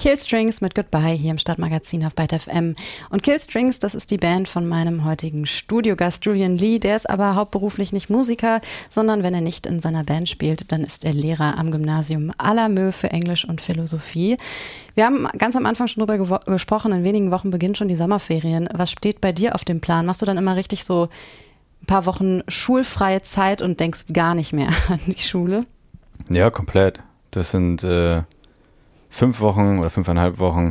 Killstrings mit Goodbye hier im Stadtmagazin auf Byte FM. Und Killstrings, das ist die Band von meinem heutigen Studiogast Julian Lee. Der ist aber hauptberuflich nicht Musiker, sondern wenn er nicht in seiner Band spielt, dann ist er Lehrer am Gymnasium à la Meux für Englisch und Philosophie. Wir haben ganz am Anfang schon drüber gesprochen, in wenigen Wochen beginnen schon die Sommerferien. Was steht bei dir auf dem Plan? Machst du dann immer richtig so ein paar Wochen schulfreie Zeit und denkst gar nicht mehr an die Schule? Ja, komplett. Das sind 5 Wochen oder 5,5 Wochen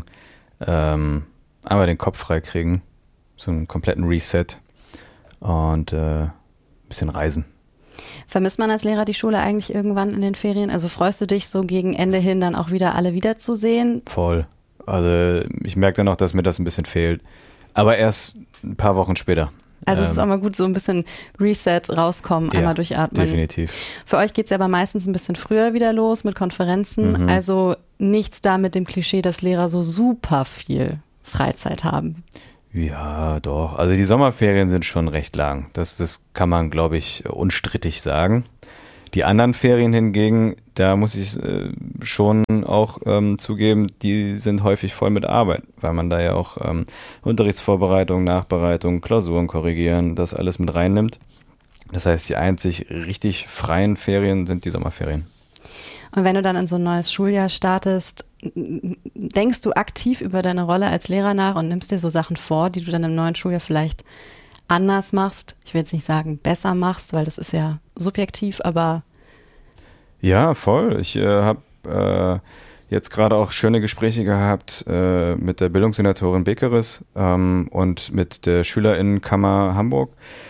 einmal den Kopf frei kriegen, so einen kompletten Reset und ein bisschen reisen. Vermisst man als Lehrer die Schule eigentlich irgendwann in den Ferien? Also freust du dich so gegen Ende hin dann auch wieder alle wiederzusehen? Voll. Also ich merke dann auch, dass mir das ein bisschen fehlt. Aber erst ein paar Wochen später. Also es ist auch mal gut, so ein bisschen Reset rauskommen, einmal durchatmen. Definitiv. Für euch geht es ja aber meistens ein bisschen früher wieder los mit Konferenzen. Also nichts da mit dem Klischee, dass Lehrer so super viel Freizeit haben. Ja, doch. Also die Sommerferien sind schon recht lang. Das kann man, glaube ich, unstrittig sagen. Die anderen Ferien hingegen, da muss ich schon auch zugeben, die sind häufig voll mit Arbeit, weil man da ja auch Unterrichtsvorbereitung, Nachbereitung, Klausuren korrigieren, das alles mit reinnimmt. Das heißt, die einzig richtig freien Ferien sind die Sommerferien. Und wenn du dann in so ein neues Schuljahr startest, denkst du aktiv über deine Rolle als Lehrer nach und nimmst dir so Sachen vor, die du dann im neuen Schuljahr vielleicht anders machst? Ich will jetzt nicht sagen besser machst, weil das ist ja subjektiv, aber... Ja, voll. Ich habe jetzt gerade auch schöne Gespräche gehabt mit der Bildungssenatorin Bekeres und mit der SchülerInnenkammer Hamburg.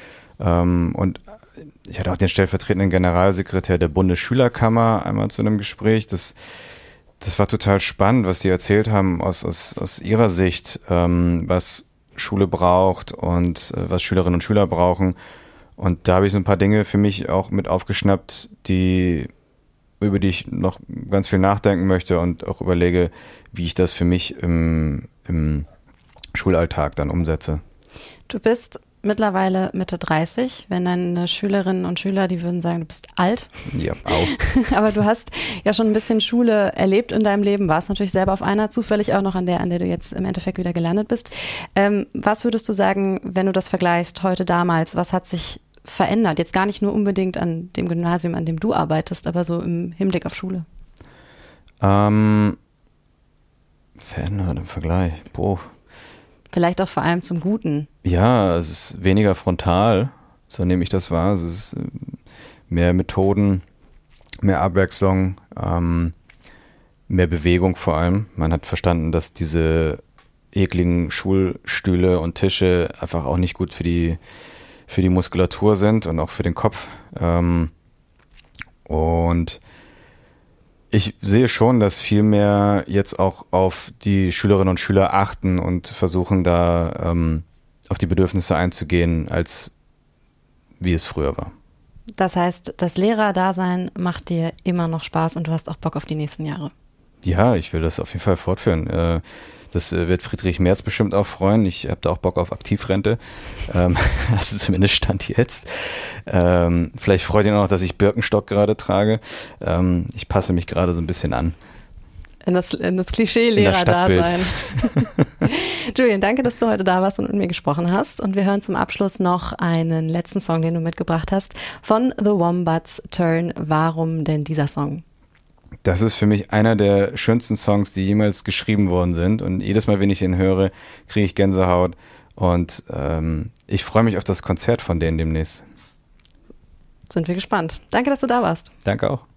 Und ich hatte auch den stellvertretenden Generalsekretär der Bundesschülerkammer einmal zu einem Gespräch. Das war total spannend, was die erzählt haben aus ihrer Sicht, was Schule braucht und was Schülerinnen und Schüler brauchen. Und da habe ich so ein paar Dinge für mich auch mit aufgeschnappt, über die ich noch ganz viel nachdenken möchte und auch überlege, wie ich das für mich im Schulalltag dann umsetze. Du bist mittlerweile Mitte 30. Wenn deine Schülerinnen und Schüler, die würden sagen, du bist alt. Ja, auch. Aber du hast ja schon ein bisschen Schule erlebt in deinem Leben, warst natürlich selber auf einer, zufällig auch noch an der du jetzt im Endeffekt wieder gelandet bist. Was würdest du sagen, wenn du das vergleichst, heute, damals, was hat sich verändert? Jetzt gar nicht nur unbedingt an dem Gymnasium, an dem du arbeitest, aber so im Hinblick auf Schule. Verändert im Vergleich. Boah. Vielleicht auch vor allem zum Guten. Ja, es ist weniger frontal, so nehme ich das wahr. Es ist mehr Methoden, mehr Abwechslung, mehr Bewegung vor allem. Man hat verstanden, dass diese ekligen Schulstühle und Tische einfach auch nicht gut für die Muskulatur sind und auch für den Kopf. Und ich sehe schon, dass viel mehr jetzt auch auf die Schülerinnen und Schüler achten und versuchen da auf die Bedürfnisse einzugehen, als wie es früher war. Das heißt, das Lehrerdasein macht dir immer noch Spaß und du hast auch Bock auf die nächsten Jahre. Ja, ich will das auf jeden Fall fortführen. Das wird Friedrich Merz bestimmt auch freuen. Ich habe da auch Bock auf Aktivrente. Also zumindest Stand jetzt. Vielleicht freut ihn auch noch, dass ich Birkenstock gerade trage. Ich passe mich gerade so ein bisschen an. In das Klischee-Lehrer-Dasein. Julian, danke, dass du heute da warst und mit mir gesprochen hast. Und wir hören zum Abschluss noch einen letzten Song, den du mitgebracht hast, von The Wombats, Turn. Warum denn dieser Song? Das ist für mich einer der schönsten Songs, die jemals geschrieben worden sind. Und jedes Mal, wenn ich ihn höre, kriege ich Gänsehaut. Und ich freue mich auf das Konzert von denen demnächst. Sind wir gespannt. Danke, dass du da warst. Danke auch.